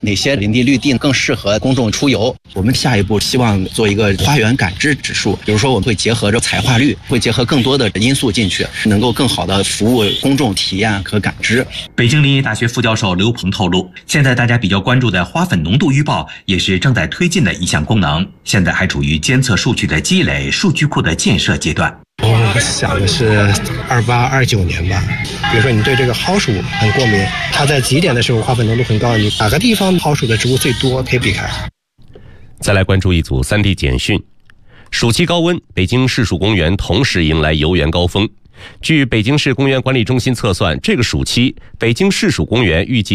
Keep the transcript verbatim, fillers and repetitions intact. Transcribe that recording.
哪些林地绿地更适合公众出游。我们下一步希望做一个花园感知指数，比如说我们会结合着彩化率，会结合更多的因素进去，能够更好的服务公众体验和感知。 北京林业大学副教授刘鹏透露，现在大家比较关注的花粉浓度预报也是正在推进的一项功能，现在还处于监测数据的积累、数据库的建设阶段。 我想的是二八二九年吧。比如说你对这个蒿鼠很过敏，它在极点的时候花粉浓度很高，你哪个地方蒿鼠的植物最多可以避开。 再来关注一组 三 D 简讯。暑期高温，北京市属公园同时迎来游园高峰。据北京市公园管理中心测算，这个暑期北京市属公园预计